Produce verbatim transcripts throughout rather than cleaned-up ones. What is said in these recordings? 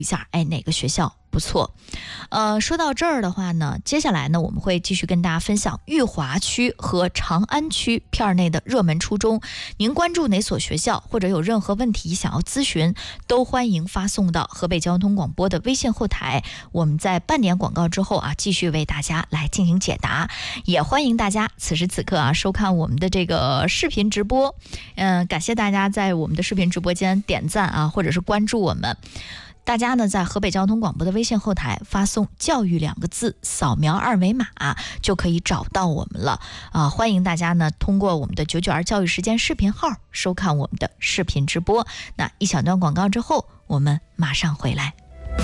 一下，哎，哪个学校不错。呃，说到这儿的话呢，接下来呢，我们会继续跟大家分享裕华区和长安区片内的热门初中。您关注哪所学校，或者有任何问题想要咨询，都欢迎发送到河北交通广播的微信后台。我们在半点广告之后啊，继续为大家来进行解答。也欢迎大家此时此刻啊收看我们的这个视频直播。嗯、呃，感谢大家在我们的视频直播间点赞啊，或者是关注我们。大家呢在河北交通广播的微信后台发送教育两个字，扫描二维码就可以找到我们了啊！欢迎大家呢通过我们的九九二教育时间视频号收看我们的视频直播。那一小段广告之后，我们马上回来。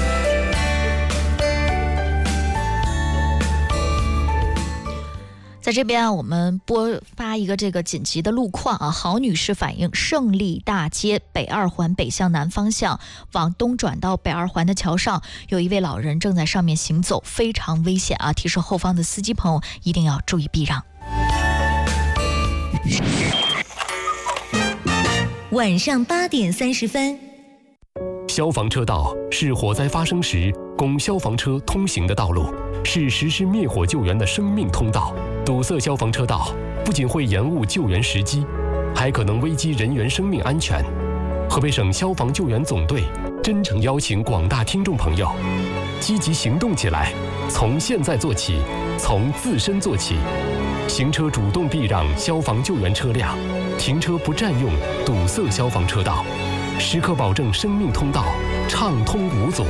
在这边啊，我们播发一个这个紧急的路况啊。郝女士反映，胜利大街北二环北向南方向往东转到北二环的桥上，有一位老人正在上面行走，非常危险啊！提示后方的司机朋友一定要注意避让。 晚上八点三十分。 消防车道是火灾发生时供消防车通行的道路，是实施灭火救援的生命通道。堵塞消防车道不仅会延误救援时机，还可能危及人员生命安全。河北省消防救援总队真诚邀请广大听众朋友积极行动起来，从现在做起，从自身做起。行车主动避让消防救援车辆，停车不占用堵塞消防车道，时刻保证生命通道畅通无阻。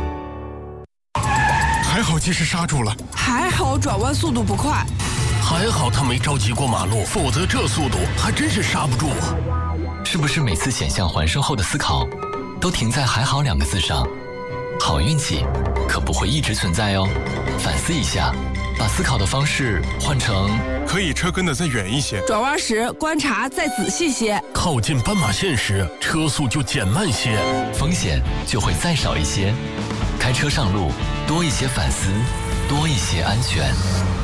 还好及时刹住了， 还好转弯速度不快， 还好他没着急过马路，否则这速度还真是刹不住啊！ 是不是每次险象环生后的思考都停在还好两个字上？好运气可不会一直存在哦，反思一下，把思考的方式换成可以车跟得再远一些， 转弯时观察再仔细些， 靠近斑马线时车速就减慢些， 风险就会再少一些。开车上路多一些反思，多一些安全。